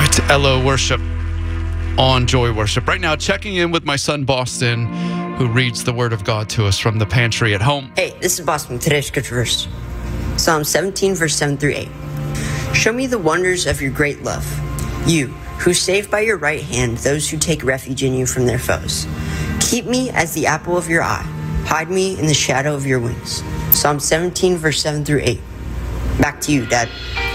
It's Elo Worship on Joy Worship. Right now, checking in with my son, Boston, who reads the Word of God to us from the pantry at home. Hey, this is Boston. Today's scripture verse, Psalm 17, verse 7 through 8. Show me the wonders of your great love, you who save by your right hand those who take refuge in you from their foes. Keep me as the apple of your eye. Hide me in the shadow of your wings. Psalm 17, verse 7 through 8. Back to you, Dad.